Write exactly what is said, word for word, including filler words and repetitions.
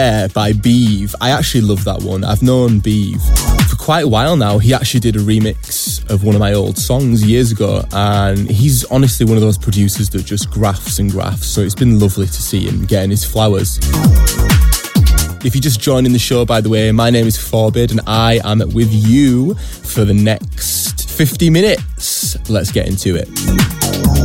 Air by Beeve. I actually love that one. I've known Beeve for quite a while now. He actually did a remix of one of my old songs years ago, and he's honestly one of those producers that just grafts and grafts, so it's been lovely to see him getting his flowers. If you're just joining the show, by the way, my name is Forbid and I am with you for the next fifty minutes. Let's get into it.